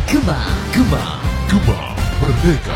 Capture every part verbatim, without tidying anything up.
Gema, Gema, Gema Merdeka.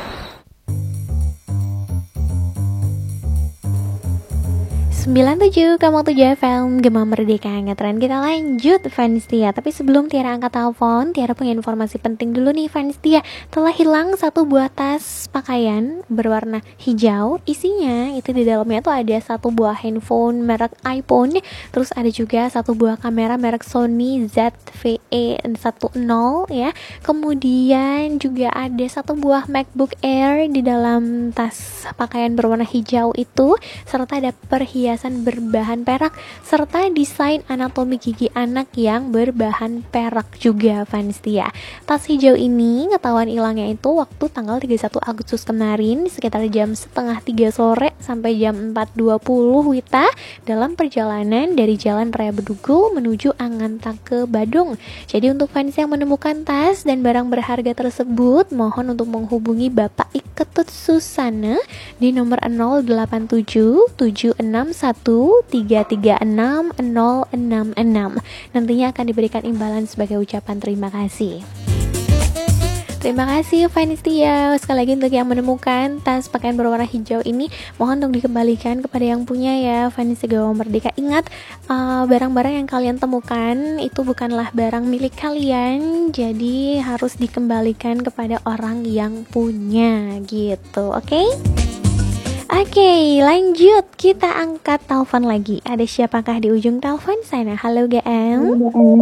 sembilan tujuh koma tujuh F M Gema Merdeka ngetren. Kita lanjut fans Tia. Tapi sebelum Tiara angkat telepon, Tiara punya informasi penting dulu nih fans Tia. Telah hilang satu buah tas pakaian berwarna hijau. Isinya itu di dalamnya tuh ada satu buah handphone merek iPhone. Terus ada juga satu buah kamera merek Sony Z V E sepuluh ya. Kemudian juga ada satu buah MacBook Air di dalam tas pakaian berwarna hijau itu, serta ada perhiasan berbahan perak serta desain anatomi gigi anak yang berbahan perak juga fans Tia. Tas hijau ini ketahuan hilangnya itu waktu tanggal tiga puluh satu Agustus kemarin sekitar jam setengah tiga sore sampai jam empat dua puluh Wita dalam perjalanan dari Jalan Raya Bedugul menuju Anganta ke Badung. Jadi untuk fans yang menemukan tas dan barang berharga tersebut, mohon untuk menghubungi Bapak Iketut Susana di nomor nol delapan tujuh tujuh enam satu tiga tiga enam nol enam enam. Nantinya akan diberikan imbalan sebagai ucapan terima kasih. Terima kasih fans Tia. Sekali lagi untuk yang menemukan tas pakaian berwarna hijau ini, mohon untuk dikembalikan kepada yang punya ya fans Gema Merdeka. Ingat, uh, barang-barang yang kalian temukan itu bukanlah barang milik kalian, jadi harus dikembalikan kepada orang yang punya gitu. Oke okay? Oke, okay, lanjut. Kita angkat telepon lagi. Ada siapakah di ujung telepon sana? Halo G M.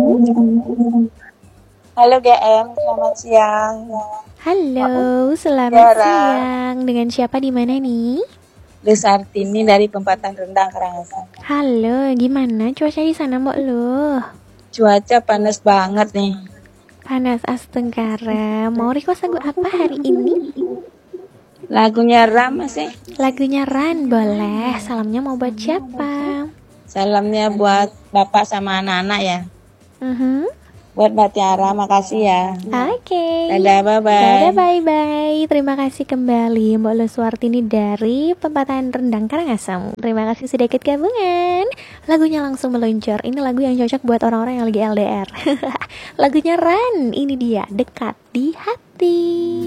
Halo G M, selamat siang. Halo, selamat Yara. siang. Dengan siapa di mana nih? Desartini dari Pempatan Rendang Karangasem. Halo, gimana cuaca di sana Mbok lu? Cuaca panas banget nih. Panas astengkara. Mau request lagu apa hari ini? Lagunya Ram sih. Lagunya Ran boleh. Salamnya mau buat siapa? Salamnya buat bapak sama anak-anak ya. Uh-huh. Buat Mbak Tiara, makasih ya. Oke. Okay. Dadah, bye-bye. Dadah, bye-bye. Terima kasih kembali Mbak Leswartini dari Pempatan Rendang Karangasem. Terima kasih sudah ikut gabungan. Lagunya langsung meluncur. Ini lagu yang cocok buat orang-orang yang lagi L D R. Lagunya Ran, ini dia, Dekat di Hati.